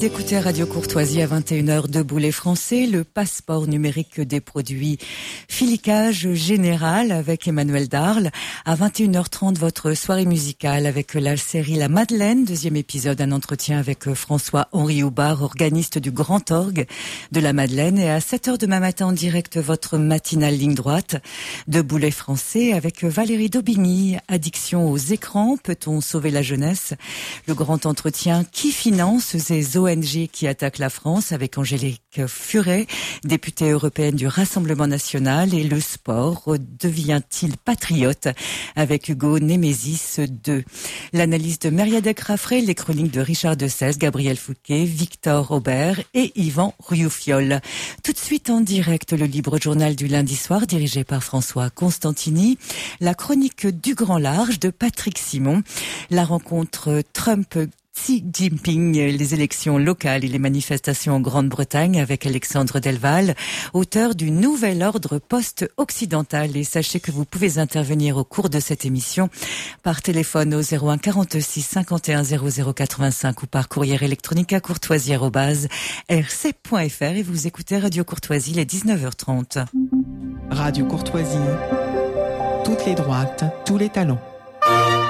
d'écouter Radio Courtoisie à 21h Debout les Français, le passeport numérique des produits filicage général avec Emmanuel Darle. À 21h30, votre soirée musicale avec la série La Madeleine, deuxième épisode, un entretien avec François-Henri Houbard, organiste du Grand Orgue de la Madeleine. Et à 7h demain matin en direct, votre matinale ligne droite, Debout les Français avec Valérie Daubigny. Addiction aux écrans, peut-on sauver la jeunesse? Le grand entretien qui finance ces ONG qui attaquent la France avec Angélique Furet, députée européenne du Rassemblement national. Et le sport devient-il patriote avec Hugo Némésis II. L'analyse de Mériadec Raffray, les chroniques de Richard Dessès, Gabriel Fouquet, Victor Aubert et Yvan Riouffiol. Tout de suite en direct, le libre journal du lundi soir dirigé par François Constantini. La chronique du grand large de Patrick Simon. La rencontre Trump-Xi Jinping, les élections locales et les manifestations en Grande-Bretagne avec Alexandre Delval, auteur du Nouvel Ordre Post-Occidental. Et sachez que vous pouvez intervenir au cours de cette émission par téléphone au 01 46 51 00 85 ou par courrier électronique à courtoisie@rc.fr. Et vous écoutez Radio Courtoisie, les 19h30. Radio Courtoisie, toutes les droites, tous les talents.